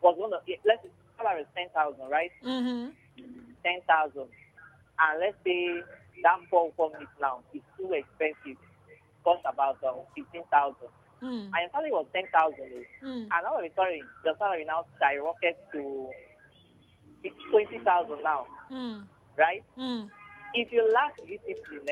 was one of let's say salary is 10,000, right? 10,000, and let's say that 4 meat now is too expensive, cost about 15,000. And your salary was 10,000, and all of a sudden the salary now skyrockets to 20,000 now, right? If you lack discipline,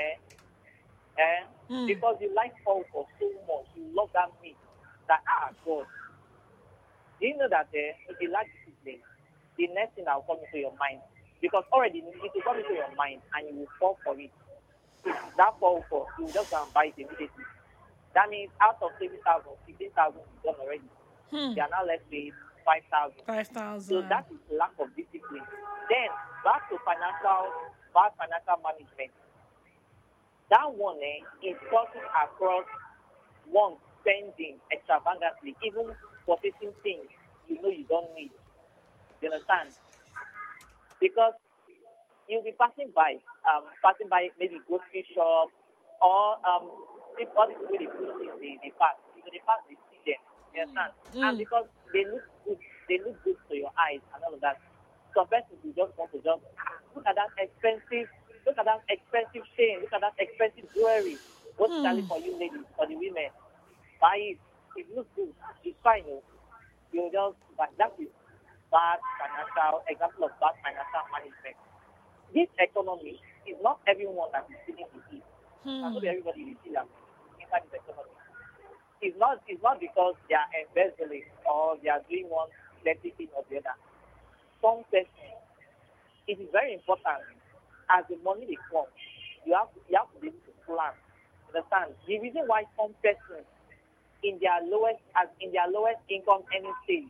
because you like pork so much, you love that meat, that God. Do you know that if you lack discipline, the next thing that will come into your mind, because already it will come into your mind and you will fall for it. If that fall for, you will just go and buy it immediately. That means out of 20,000, 15,000 is done already. They are now left with 5,000. 5,000. So that is lack of discipline. Then back to bad financial management. That one is causing across one spending extravagantly, even purchasing things you know you don't need. You understand? Because you'll be passing by maybe grocery shop or all the people they put in the pass. So they pass they see them. You understand? And because they look good to your eyes and all of that. Some persons will just want to look at that expensive chain, look at that expensive jewelry. What's selling for you ladies, for the women? Buy it. It looks good. It's fine. You just but that is example of bad financial management. This economy is not everyone that is feeling the heat. Not everybody is feeling inside this economy. It's not because they are embezzling or they are doing one dirty thing or the other. Some persons, it is very important as the money they come, you have to be able to plan. Understand? The reason why some persons in their lowest income earning stage,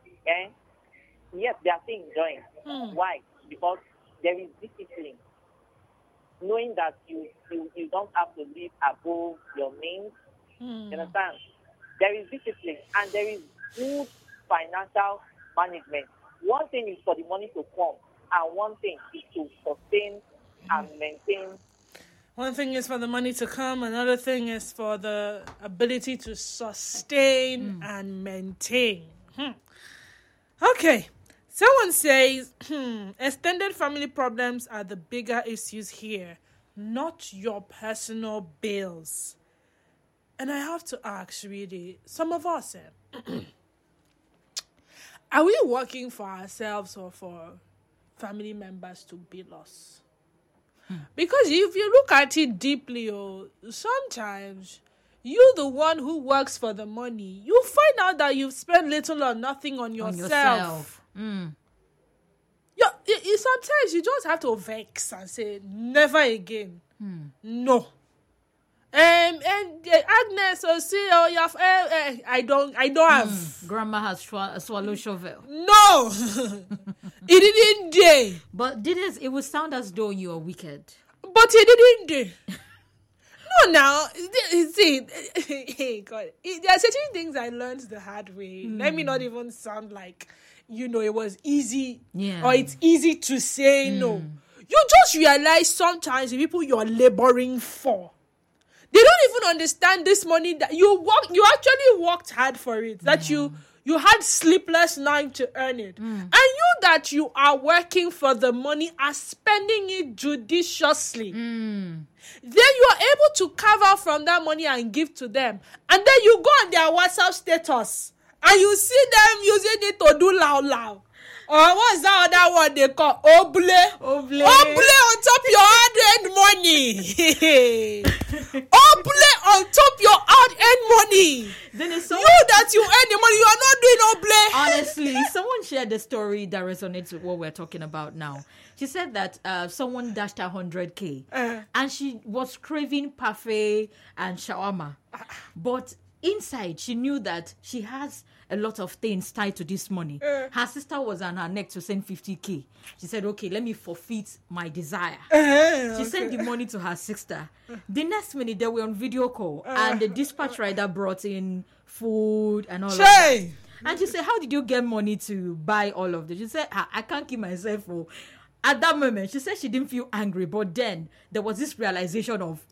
yes, they are still enjoying. Why? Because there is discipline. Knowing that you don't have to live above your means. You understand? There is discipline and there is good financial management. One thing is for the money to come, and one thing is to sustain and maintain. One thing is for the money to come, another thing is for the ability to sustain and maintain. Okay. Someone says, extended family problems are the bigger issues here, not your personal bills. And I have to ask, really, some of us, are we working for ourselves or for family members to bill us? Because if you look at it deeply, sometimes you, the one who works for the money, you find out that you've spent little or nothing on yourself. Sometimes you just have to vex and say, never again. No. And Agnes will say, you have, I don't have. Grandma has swallowed shovel. No. It didn't do. But it would sound as though you are wicked. But it didn't do. No, now, see, hey, God, there are certain things I learned the hard way. Let me not even sound like, it was easy. Yeah. Or it's easy to say no. You just realize sometimes the people you're laboring for, they don't even understand this money that you actually worked hard for it. That you had sleepless nights to earn it. And you that you are working for the money are spending it judiciously. Then you are able to carve out from that money and give to them. And then you go on their WhatsApp status and you see them using it to do loud. Or what's that other one they call? Oble on top your hard-earned money. Oble on top your hard-earned money. Then it's you that you earn the money, you are not doing oble. Honestly, someone shared a story that resonates with what we're talking about now. She said that someone dashed 100K and she was craving parfait and shawarma. But inside, she knew that she has a lot of things tied to this money. Her sister was on her neck to send 50K. She said, okay, let me forfeit my desire. She sent the money to her sister. The next minute, they were on video call and the dispatch rider brought in food and all of that. And she said, how did you get money to buy all of this? She said, I can't keep myself At that moment, she said she didn't feel angry, but then there was this realization of, the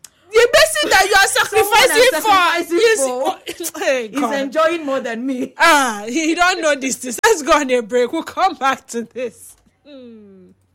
person that you are sacrificing for is enjoying more than me. He don't know this. Let's go on a break. We'll come back to this.